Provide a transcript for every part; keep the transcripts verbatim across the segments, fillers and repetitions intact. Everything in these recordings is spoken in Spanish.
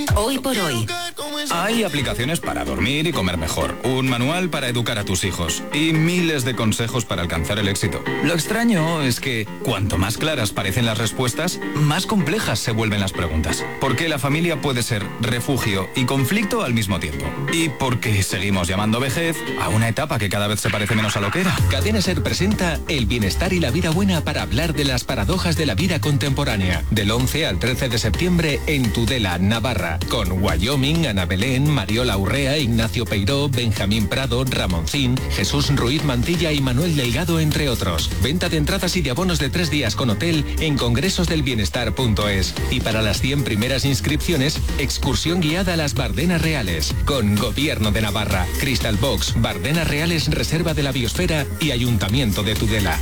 Hoy por hoy. Hay aplicaciones para dormir y comer mejor, un manual para educar a tus hijos y miles de consejos para alcanzar el éxito. Lo extraño es que cuanto más claras parecen las respuestas, más complejas se vuelven las preguntas. Porque la familia puede ser refugio y conflicto al mismo tiempo. Y porque seguimos llamando vejez a una etapa que cada vez se parece menos a lo que era. Cadena Ser presenta El bienestar y la vida buena para hablar de las paradojas de la vida contemporánea. Del once al trece de septiembre en Tudela, Navarra. Con Wyoming, Ana Belén, Mariola Urrea, Ignacio Peiró, Benjamín Prado, Ramoncín, Jesús Ruiz Mantilla y Manuel Delgado, entre otros. Venta de entradas y de abonos de tres días con hotel en congresosdelbienestar punto es. Y para las cien primeras inscripciones, excursión guiada a las Bardenas Reales. Con Gobierno de Navarra, Crystal Box, Bardenas Reales, Reserva de la Biosfera y Ayuntamiento de Tudela.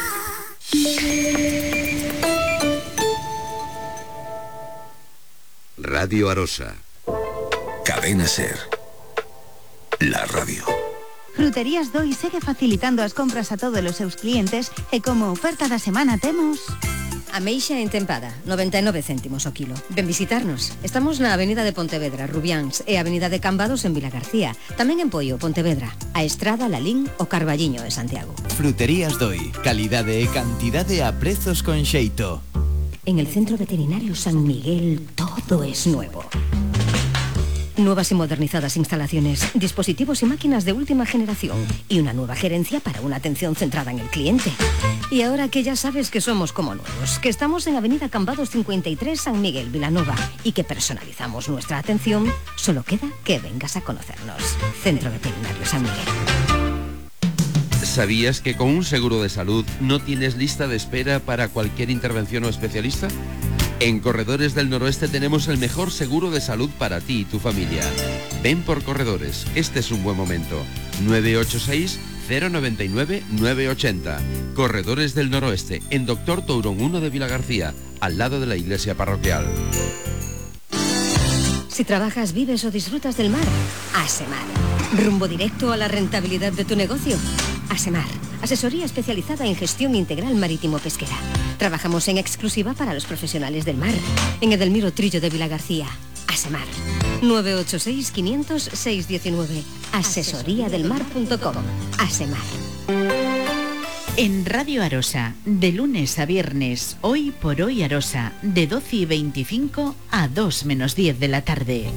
Radio Arosa. Cadena Ser. La radio. Fruterías Doi segue facilitando as compras a todos os seus clientes e como oferta da semana temos... Ameixa entempada, noventa e nove céntimos o kilo. Ven visitarnos. Estamos na avenida de Pontevedra, Rubiáns, e a avenida de Cambados en Vilagarcía. Tamén en Poio, Pontevedra. A Estrada, Lalín, o Carballiño de Santiago. Fruterías Doi. Calidade e cantidade a prezos con xeito. En el Centro Veterinario San Miguel todo es nuevo. Nuevas y modernizadas instalaciones, dispositivos y máquinas de última generación y una nueva gerencia para una atención centrada en el cliente. Y ahora que ya sabes que somos como nuevos, que estamos en Avenida Cambados cincuenta y tres, San Miguel, Vilanova, y que personalizamos nuestra atención, solo queda que vengas a conocernos. Centro Veterinario San Miguel. ¿Sabías que con un seguro de salud no tienes lista de espera para cualquier intervención o especialista? En Corredores del Noroeste tenemos el mejor seguro de salud para ti y tu familia. Ven por Corredores, este es un buen momento. nueve ocho seis, cero nueve nueve, nueve ocho cero. Corredores del Noroeste, en Doctor Tourón uno de Vilagarcía, al lado de la iglesia parroquial. Si trabajas, vives o disfrutas del mar, Asemar. Rumbo directo a la rentabilidad de tu negocio. Asemar, asesoría especializada en gestión integral marítimo-pesquera. Trabajamos en exclusiva para los profesionales del mar. En Edelmiro Trillo de Vilagarcía. Asemar. nueve ocho seis, quinientos, seiscientos diecinueve. asesoría del mar punto com. Asemar. En Radio Arosa, de lunes a viernes, Hoy por Hoy Arosa, de doce y veinticinco a dos menos diez de la tarde.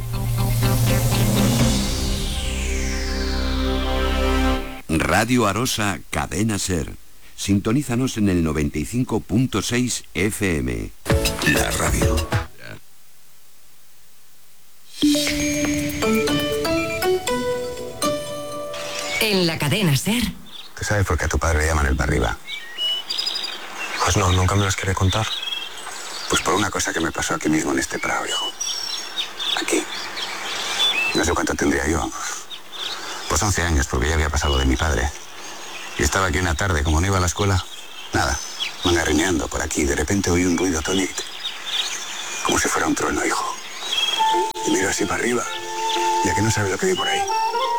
Radio Arosa, Cadena Ser. Sintonízanos en el noventa y cinco punto seis F M. La radio. En la Cadena Ser. ¿Tú sabes por qué a tu padre le llaman el para arriba? Pues no, nunca me las quería contar. Pues por una cosa que me pasó aquí mismo en este prado, hijo. Aquí. No sé cuánto tendría yo. Pues once años, porque ya había pasado de mi padre. Y estaba aquí una tarde, como no iba a la escuela, nada, mangarrineando por aquí. De repente oí un ruido, Tony, como si fuera un trueno, hijo. Y miro así para arriba, ya que no sabe lo que vi por ahí.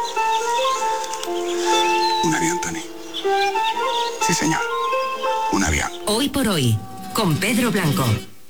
Un avión, Tony. Sí, señor. Un avión. Hoy por Hoy, con Pedro Blanco.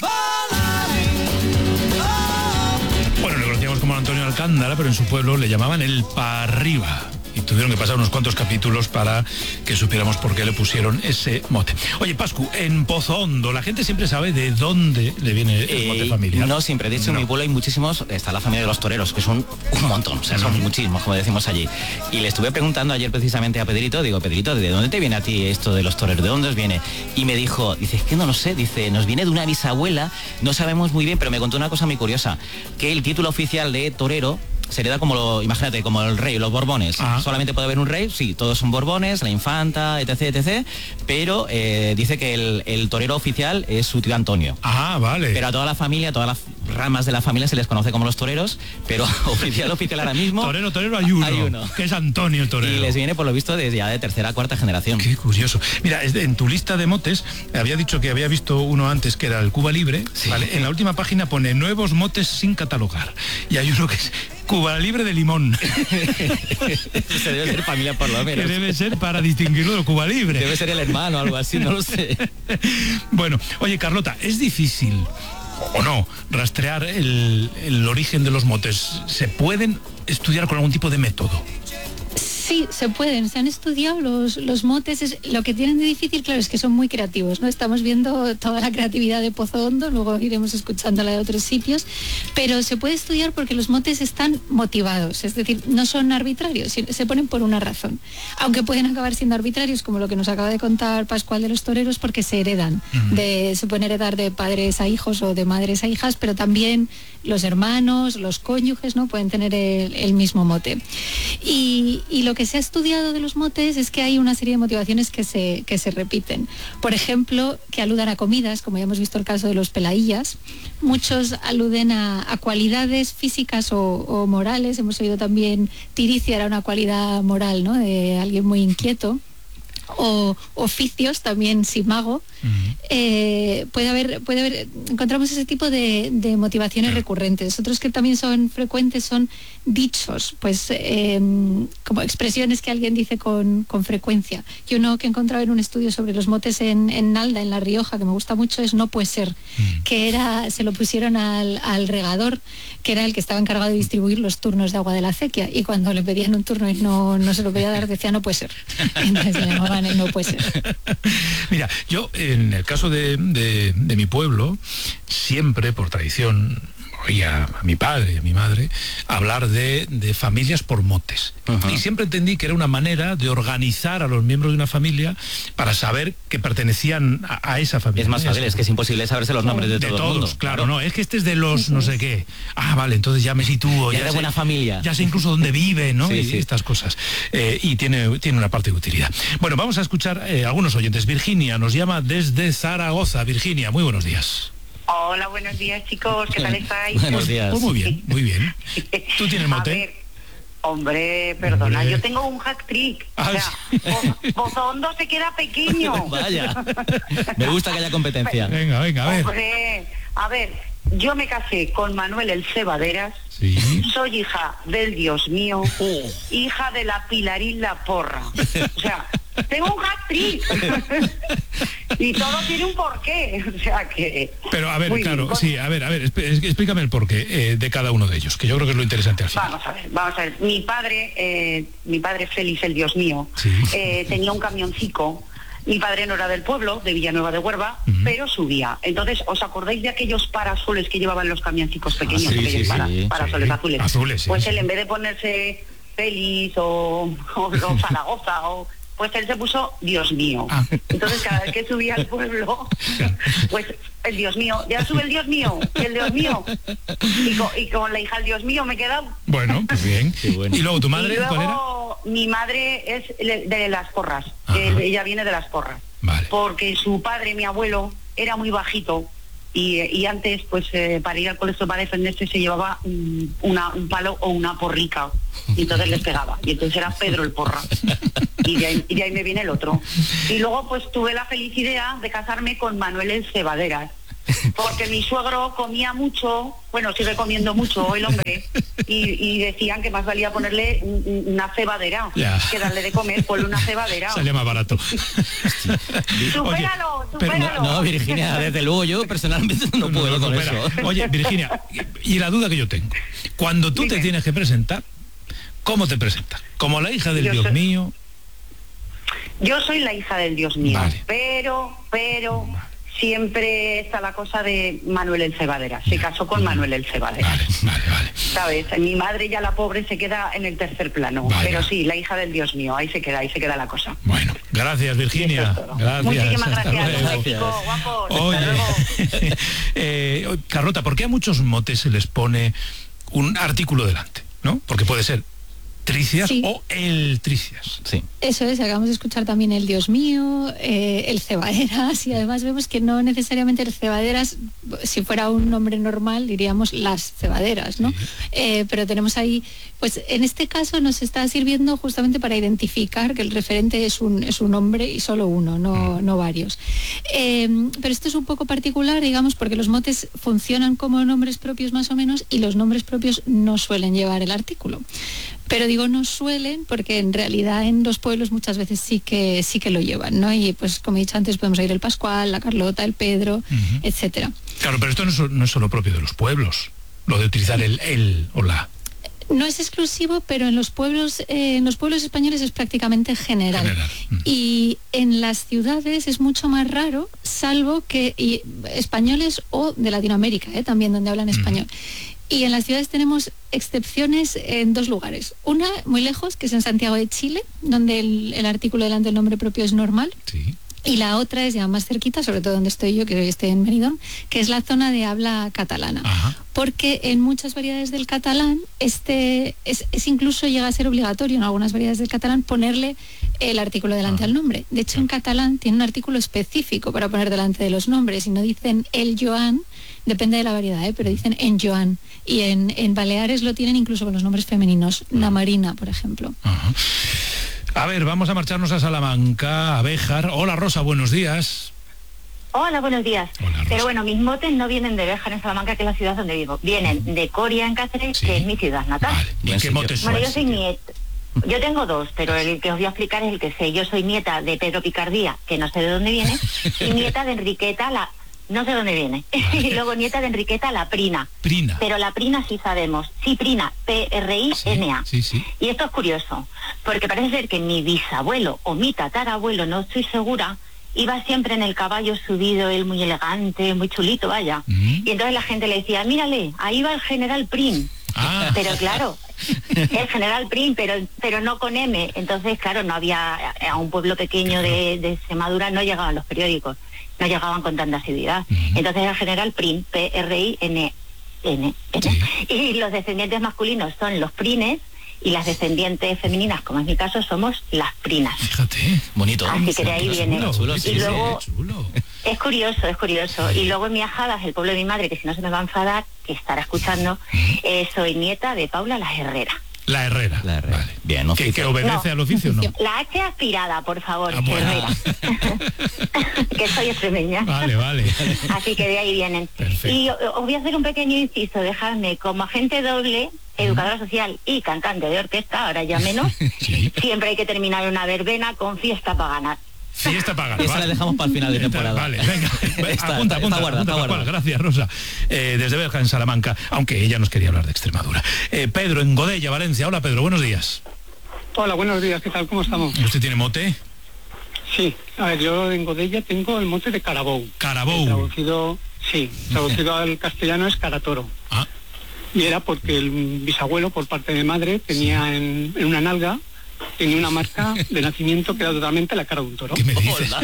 Bueno, le conocíamos como Antonio Alcántara, pero en su pueblo le llamaban el pa' arriba. Y tuvieron que pasar unos cuantos capítulos para que supiéramos por qué le pusieron ese mote. Oye, Pascu, en Pozo Hondo, la gente siempre sabe de dónde le viene el eh, mote familiar. No siempre, de hecho no. En mi pueblo hay muchísimos, está la familia de los toreros, que son un montón, o sea, son uh-huh. muchísimos, como decimos allí. Y le estuve preguntando ayer precisamente a Pedrito, digo, Pedrito, ¿de dónde te viene a ti esto de los toreros? ¿De dónde os viene? Y me dijo, dice, es que no lo sé, dice, nos viene de una bisabuela, no sabemos muy bien, pero me contó una cosa muy curiosa, que el título oficial de torero se hereda como, lo, imagínate, como el rey, los borbones. Ajá. Solamente puede haber un rey, sí, todos son borbones, la infanta, etc, etcétera. Pero eh, dice que el, el torero oficial es su tío Antonio. Ah, vale. Pero a toda la familia, a todas las ramas de la familia se les conoce como los toreros, pero oficial, oficial ahora mismo... Torero, torero, hay uno, hay uno. Que es Antonio el torero. Y les viene, por lo visto, desde ya de tercera, cuarta generación. Qué curioso. Mira, en tu lista de motes, había dicho que había visto uno antes que era el Cuba Libre, sí. ¿Vale? En la última página pone nuevos motes sin catalogar. Y hay uno que es Cuba Libre de limón. Se debe ser familia por lo menos. Que debe ser para distinguirlo de Cuba Libre. Debe ser el hermano o algo así, no lo sé. Bueno, oye, Carlota, es difícil o no, rastrear el, el origen de los motes. ¿Se pueden estudiar con algún tipo de método? Sí, se pueden, se han estudiado los, los motes. Es, lo que tienen de difícil, claro, es que son muy creativos, ¿no? Estamos viendo toda la creatividad de Pozo Hondo, luego iremos escuchándola de otros sitios, pero se puede estudiar porque los motes están motivados, es decir, no son arbitrarios, se ponen por una razón, aunque pueden acabar siendo arbitrarios, como lo que nos acaba de contar Pascual de los toreros, porque se heredan, uh-huh. de, se pueden heredar de padres a hijos o de madres a hijas, pero también los hermanos, los cónyuges, ¿no? Pueden tener el, el mismo mote. Y, y lo que se ha estudiado de los motes es que hay una serie de motivaciones que se, que se repiten. Por ejemplo, que aludan a comidas, como ya hemos visto el caso de los pelaillas. Muchos aluden a, a cualidades físicas o, o morales. Hemos oído también tiricia era una cualidad moral, ¿no? De alguien muy inquieto. O oficios, también simago. Uh-huh. eh, puede haber, puede haber, encontramos ese tipo de, de motivaciones uh-huh. recurrentes. Otros que también son frecuentes son dichos, pues eh, como expresiones que alguien dice con, con frecuencia. Y uno que he encontrado en un estudio sobre los motes en, en Nalda, en La Rioja, que me gusta mucho, es no puede ser, uh-huh. que era, se lo pusieron al, al regador, que era el que estaba encargado de distribuir los turnos de agua de la acequia, y cuando le pedían un turno y no, no se lo podía dar, decía no puede ser. Entonces le llamaban no puede ser. Mira, yo en el caso de, de, de mi pueblo, siempre por tradición oía a mi padre y a mi madre hablar de, de familias por motes. Uh-huh. Y siempre entendí que era una manera de organizar a los miembros de una familia para saber que pertenecían a, a esa familia. Es más fácil, es que es imposible saberse los nombres de, de todo todos, el mundo. Claro, claro, no, es que este es de los no sé qué. Ah, vale, entonces ya me sitúo. Ya, ya de sé, buena familia. Ya sé incluso dónde vive, ¿no? Sí, y sí. estas cosas. Eh, y tiene, tiene una parte de utilidad. Bueno, vamos a escuchar eh, algunos oyentes. Virginia nos llama desde Zaragoza. Virginia, muy buenos días. Hola, buenos días, chicos, ¿qué tal estáis? Buenos días. Pues muy bien, muy bien. ¿Tú tienes mote? A ver, hombre, perdona, hombre. Yo tengo un hack trick. Ah, o sea, sí. Pozo Hondo se queda pequeño. Vaya, me gusta que haya competencia. Venga, venga, a ver. Hombre, a ver, yo me casé con Manuel el Cebaderas. Sí. Soy hija del Dios mío, oh. hija de la Pilarín la Porra. O sea, tengo un hack trick. Y todo tiene un porqué. O sea que. Pero a ver, muy claro, bien. sí, a ver, a ver, explícame el porqué eh, de cada uno de ellos, que yo creo que es lo interesante al final. Vamos a ver, vamos a ver. Mi padre, eh, mi padre Félix, el Dios mío, sí. eh, tenía un camioncico. Mi padre no era del pueblo, de Villanueva de Huerva, uh-huh. pero subía. Entonces, ¿os acordáis de aquellos parasoles que llevaban los camioncicos pequeños? Ah, sí, aquellos sí, para, sí, parasoles sí. azules. Azules, sí, pues sí. él, en vez de ponerse Félix o, o, o Zaragoza, o, pues él se puso Dios mío. Ah. Entonces, cada vez que subía al pueblo, pues el Dios mío, ya sube el Dios mío, el Dios mío. Y con, y con la hija del Dios mío me he quedado. Bueno, pues bien. Qué bueno. ¿Y luego tu madre? Y luego, ¿cuál era? Mi madre es de las Porras. Eh, ella viene de las Porras. Vale. Porque su padre, mi abuelo, era muy bajito y, y antes, pues eh, para ir al colegio para defenderse se llevaba un, una, un palo o una porrica y entonces les pegaba. Y entonces era Pedro el Porra. Y de, ahí, y de ahí me viene el otro. Y luego pues tuve la feliz idea de casarme con Manuel el Cebaderas. Porque mi suegro comía mucho, bueno, sigue comiendo mucho el hombre, y, y decían que más valía ponerle un, una cebadera ya. que darle de comer, ponle una cebadera. Salía más barato. Supéralo, pero, supéralo. no, Virginia, desde luego yo personalmente no, no puedo no, con eso. Oye, Virginia, y la duda que yo tengo, cuando tú Dime. te tienes que presentar, ¿cómo te presentas? ¿Como la hija del yo Dios soy... mío? Yo soy la hija del Dios mío, vale. pero, pero... Vale. Siempre está la cosa de Manuel el Cebaderas. Se casó con Manuel el Cebaderas. Vale, vale, vale. ¿Sabes? Mi madre ya la pobre se queda en el tercer plano. Vale. Pero sí, la hija del Dios mío. Ahí se queda, ahí se queda la cosa. Bueno, gracias Virginia. Gracias. Muchísimas gracias. gracias. Chico, guapos. Oye, eh, Carlota, ¿por qué a muchos motes se les pone un artículo delante? ¿No? Porque puede ser Tricias sí. o el Tricias. Sí. Eso es, acabamos de escuchar también el Dios mío, eh, el Cebaderas, y además vemos que no necesariamente el Cebaderas, si fuera un nombre normal diríamos las cebaderas, ¿no? Sí. Eh, pero tenemos ahí, pues en este caso nos está sirviendo justamente para identificar que el referente es un, es un hombre y solo uno, no, mm. no varios. Eh, pero esto es un poco particular, digamos, porque los motes funcionan como nombres propios más o menos y los nombres propios no suelen llevar el artículo. Pero digo no suelen porque en realidad en los pueblos muchas veces sí que sí que lo llevan, ¿no? Y pues como he dicho antes podemos ir el Pascual, la Carlota, el Pedro, uh-huh. etcétera. Claro, pero esto no es, no es solo propio de los pueblos, lo de utilizar el el o la. No es exclusivo, pero en los pueblos, eh, en los pueblos españoles es prácticamente general. general. Mm. Y en las ciudades es mucho más raro, salvo que y, españoles o de Latinoamérica, eh, también donde hablan español. Mm. Y en las ciudades tenemos excepciones en dos lugares. Una muy lejos, que es en Santiago de Chile, donde el, el artículo delante del nombre propio es normal. Sí. Y la otra es ya más cerquita, sobre todo donde estoy yo, que hoy estoy en Benidorm, que es la zona de habla catalana. Ajá. Porque en muchas variedades del catalán, este es, es incluso llega a ser obligatorio en algunas variedades del catalán ponerle el artículo delante al nombre. De hecho, en catalán tiene un artículo específico para poner delante de los nombres y no dicen el Joan, depende de la variedad, ¿eh? Pero dicen en Joan. Y en, en Baleares lo tienen incluso con los nombres femeninos, la Marina, por ejemplo. Ajá. A ver, vamos a marcharnos a Salamanca, a Béjar. Hola Rosa, buenos días. Hola, buenos días. Hola, Pero bueno, mis motes no vienen de Béjar en Salamanca, que es la ciudad donde vivo. Vienen de Coria en Cáceres, sí. que es mi ciudad natal. Vale. ¿Y qué motes Bueno, son? yo soy nieta. Yo tengo dos, pero el que os voy a explicar es el que sé. Yo soy nieta de Pedro Picardía, que no sé de dónde viene, y nieta de Enriqueta, la... no sé dónde viene. Vale. Y luego nieta de Enriqueta, la Prina. Prina. Pero la Prina sí sabemos. Sí, Prina, P R I N A. Sí, sí, sí. Y esto es curioso, porque parece ser que mi bisabuelo o mi tatarabuelo, no estoy segura, iba siempre en el caballo subido, él muy elegante, muy chulito, vaya. Uh-huh. Y entonces la gente le decía, mírale, ahí va el general Prim. Ah. Pero claro, el general Prim, pero pero no con M. Entonces, claro, no había, a un pueblo pequeño de, de Extremadura no llegaban los periódicos, no llegaban con tanta asiduidad. Uh-huh. Entonces el general Prim, P R I N N. Sí. Y los descendientes masculinos son los Prines, y las descendientes femeninas, como es mi caso, somos las Prinas. Fíjate, bonito. Así que de ahí viene. Chulo, chulo, sí, y luego, sí, chulo. Es curioso, es curioso. Y luego en mi Ajadas, el pueblo de mi madre, que si no se me va a enfadar, que estará escuchando, eh, soy nieta de Paula la Herrera. La Herrera. La Herrera. Vale. Bien, ¿Que, ¿Que obedece no, al oficio o no? La H aspirada, por favor, ah, bueno. Herrera. Que soy extremeña. Vale, vale. Así que de ahí vienen. Perfecto. Y os voy a hacer un pequeño inciso, dejadme, como agente doble, educadora social y cantante de orquesta, ahora ya menos, sí. Siempre hay que terminar una verbena con fiesta para ganar. Fiesta para ganar. Esa vale. la dejamos para el final de temporada. Vale, venga. está, apunta, está, apunta, está guarda, apunta, está guarda. Gracias, Rosa. Eh, desde Béjar, en Salamanca, aunque ella nos quería hablar de Extremadura. Eh, Pedro, en Godella, Valencia. Hola, Pedro, buenos días. Hola, buenos días. ¿Qué tal? ¿Cómo estamos? ¿Usted tiene mote? Sí. A ver, yo en Godella tengo el mote de Carabou. Carabou. Traducido, sí, traducido al castellano es Caratoro. Ah. Y era porque el bisabuelo, por parte de madre, tenía sí. en, en una nalga, tenía una marca de nacimiento que era totalmente la cara de un toro. ¿Qué me dices?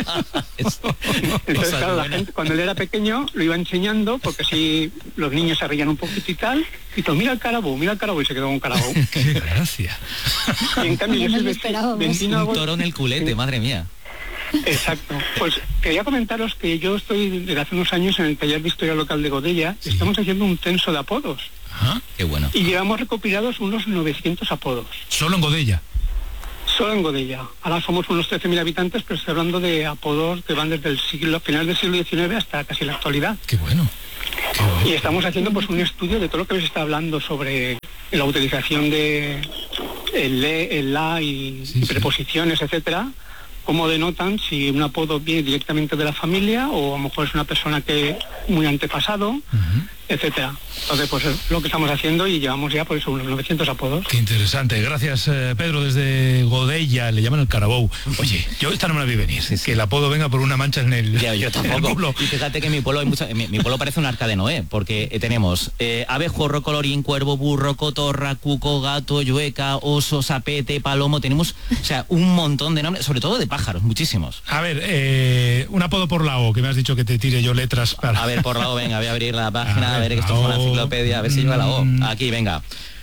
Entonces, claro, la gente, cuando él era pequeño, lo iba enseñando, porque así los niños se reían un poquito y tal, y todo, mira el carabú, mira el carabú, y se quedó con carabú. ¡Qué gracia! Y en cambio, yo soy vecino... Un toro en el culete, sí. Madre mía. Exacto. Pues quería comentaros que yo estoy desde hace unos años en el taller de historia local de Godella, sí. Estamos haciendo un censo de apodos. Ajá, qué bueno. Y llevamos recopilados unos novecientos apodos. ¿Solo en Godella? Solo en Godella. Ahora somos unos trece mil habitantes, pero estoy hablando de apodos que van desde el siglo, final del siglo diecinueve hasta casi la actualidad. Qué bueno. Qué bueno. Y estamos haciendo pues un estudio de todo lo que habéis estado hablando sobre la utilización de el le, el la y, sí, y preposiciones, sí. etcétera. Cómo denotan si un apodo viene directamente de la familia o a lo mejor es una persona que muy antepasado, uh-huh. etcétera. Entonces, pues es lo que estamos haciendo y llevamos ya por eso unos novecientos apodos. Qué interesante. Gracias, eh, Pedro, desde Godella, le llaman el Carabou. Oye, yo esta no me la vi venir, sí, sí. Que el apodo venga por una mancha en el... Ya, yo tampoco. Y fíjate que mi pueblo hay mucha, mi, mi pueblo parece un arca de Noé, porque eh, tenemos eh, abejorro, colorín, cuervo, burro, cotorra, cuco, gato, llueca, oso, sapete, palomo, tenemos, o sea, un montón de nombres, sobre todo de pájaros, muchísimos. A ver, eh, un apodo por la O, que me has dicho que te tire yo letras para... A ver, por la O, venga, voy a abrir la página, a, a ver, que esto es una enciclopedia, a ver si lleva la O. Aquí, venga.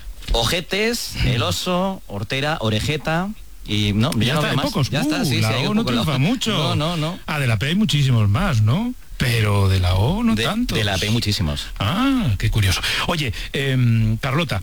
Ojetes, el oso, hortera, orejeta... Y no, ya, ya está, no hay más. pocos. Ya uh, está, sí, la sí, O no triunfa la... mucho. No, no, no. Ah, de la P hay muchísimos más, ¿no? Pero de la O no de, tanto. De la P muchísimos. Ah, qué curioso. Oye, eh, Carlota,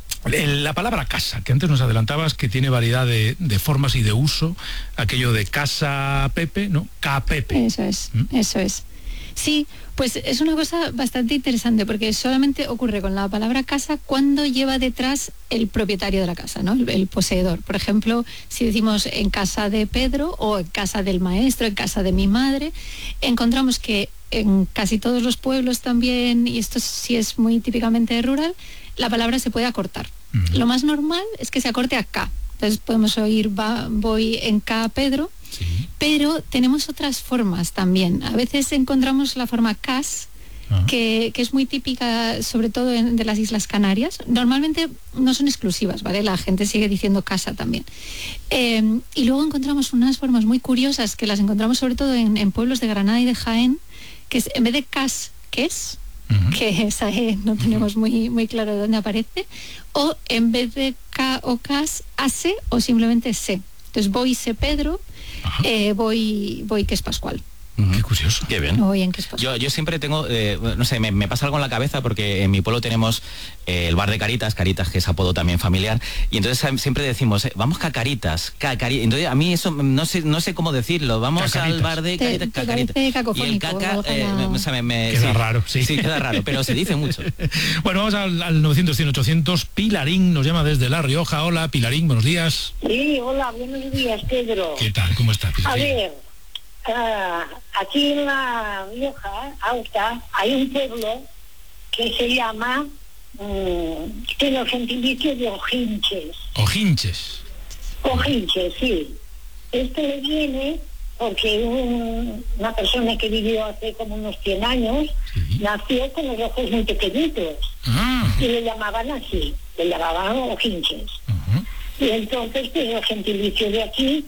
la palabra casa, que antes nos adelantabas que tiene variedad de, de formas y de uso, aquello de casa Pepe, ¿no? K Pepe. Eso es, ¿Mm? eso es. Sí, pues es una cosa bastante interesante porque solamente ocurre con la palabra casa cuando lleva detrás el propietario de la casa, ¿no? El, el poseedor. Por ejemplo, si decimos en casa de Pedro o en casa del maestro, en casa de mi madre, encontramos que en casi todos los pueblos también, y esto sí es muy típicamente rural, la palabra se puede acortar. Uh-huh. Lo más normal es que se acorte a K. Entonces podemos oír va, voy en K Pedro, sí. Pero tenemos otras formas también. A veces encontramos la forma cas, uh-huh. que, que es muy típica sobre todo en, de las Islas Canarias. Normalmente no son exclusivas, ¿vale? La gente sigue diciendo casa también. Eh, y luego encontramos unas formas muy curiosas que las encontramos sobre todo en, en pueblos de Granada y de Jaén, que es en vez de cas, que es, uh-huh. que esa eh, no tenemos muy, muy claro de dónde aparece, o en vez de K o cas, ase o simplemente se. Entonces voy se Pedro, eh, voy, voy que es Pascual. Qué curioso. Qué bien. Voy en que es Pascual. Yo, yo siempre tengo, eh, no sé, me, me pasa algo en la cabeza porque en mi pueblo tenemos eh, el bar de Caritas, Caritas que es apodo también familiar, y entonces siempre decimos, eh, vamos Cacaritas, Cacaritas. Entonces a mí eso no sé, no sé cómo decirlo, vamos Cacaritas. Al bar de Caritas, te, te Cacaritas. Y el caca, eh, me, o sea, me, me, queda sí, raro, sí. Sí, queda raro, pero se dice mucho. Bueno, vamos al, al novecientos, cien, ochocientos. Pilarín nos llama desde La Rioja. Hola, Pilarín, buenos días. Sí, hola, buenos días, Pedro. ¿Qué tal? ¿Cómo estás, Pilarín? A ver, uh, aquí en La Rioja Alta hay un pueblo que se llama, um, tiene el gentilicio de Ojinches. Ojinches. Ojinches, sí. Esto le viene porque un, una persona que vivió hace como unos cien años, sí. Nació con los ojos muy pequeñitos. Ah. Y le llamaban así, le llamaban Ojinches. Uh-huh. Y entonces, pues el gentilicio de aquí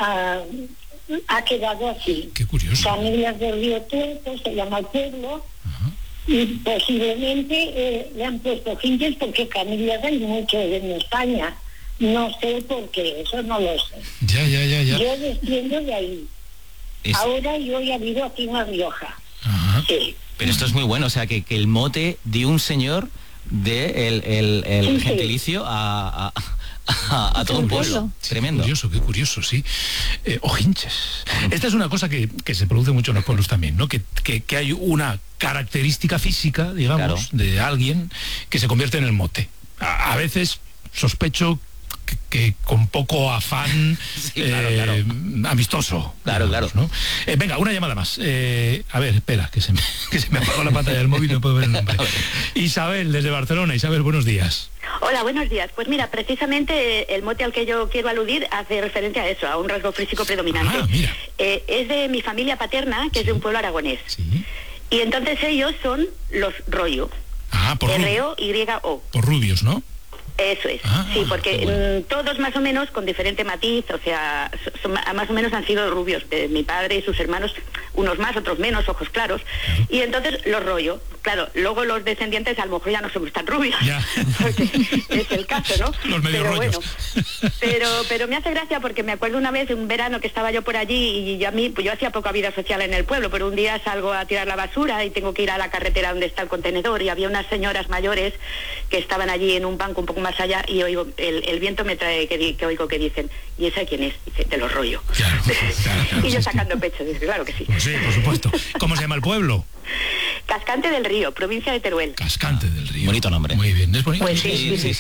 uh, ha quedado así. Qué curioso. Familias del Río Tuerto se llama el pueblo. Uh-huh. Y posiblemente eh, le han puesto Ojinches porque familias hay mucho en España. No sé por qué, eso no lo sé. Ya, ya, ya, ya. Yo desciendo de ahí. Es... Ahora yo ya vivo aquí en La Rioja. Ajá. Sí. Pero esto es muy bueno, o sea, que, que el mote de un señor de el, el, el sí, gentilicio sí. a... a... a, a todo un pueblo. Sí, tremendo. Qué curioso, qué curioso, sí. Eh, Ojinches. Esta es una cosa que, que se produce mucho en los pueblos también, ¿no? Que, que, que hay una característica física, digamos, claro. de alguien que se convierte en el mote. A, a veces sospecho que, que con poco afán sí, claro, eh, claro. amistoso. Claro, digamos, claro. ¿no? Eh, venga, una llamada más. Eh, a ver, espera, que se me, que se me apagó la pantalla del móvil y no puedo ver el nombre. Isabel, desde Barcelona. Isabel, buenos días. Hola, buenos días. Pues mira, precisamente el mote al que yo quiero aludir hace referencia a eso, a un rasgo físico predominante. Ah, mira. Eh, es de mi familia paterna, que sí. es de un pueblo aragonés. Sí. Y entonces ellos son los Rollo. Ah, por R O Y O. Por rubios, ¿no? Eso es, ah, sí, porque bueno. todos más o menos con diferente matiz, o sea, son, más o menos han sido rubios, eh, mi padre y sus hermanos, unos más, otros menos, ojos claros, claro. Y entonces los Rollo, claro, luego los descendientes a lo mejor ya no somos tan rubios, ya. Porque es el caso, ¿no? Los medio pero rollos. Bueno, pero, pero me hace gracia porque me acuerdo una vez de un verano que estaba yo por allí y a mí, pues yo hacía poca vida social en el pueblo, pero un día salgo a tirar la basura y tengo que ir a la carretera donde está el contenedor y había unas señoras mayores que estaban allí en un banco un poco más allá y oigo, el, el viento me trae que, que oigo que dicen, ¿y esa quién es? Dice, de los Rollo. Claro, claro, claro, y yo sí, sacando sí. pecho, dice, claro que sí. Pues sí, por supuesto. ¿Cómo se llama el pueblo? Cascante del Río, provincia de Teruel. Cascante del Río. Bonito nombre. Muy bien, es bonito. Pues sí, sí, sí, sí,